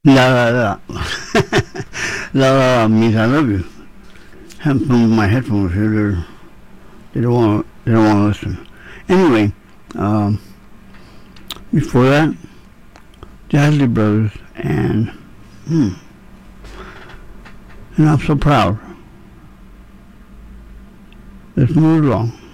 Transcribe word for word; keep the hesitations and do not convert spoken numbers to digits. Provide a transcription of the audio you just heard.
La la la. La la la means I love you. Have some of my headphones here. They're, they don't want. They don't want to listen. Anyway, um, before that, Jasley Brothers and hmm, and I'm so proud. Let's move along.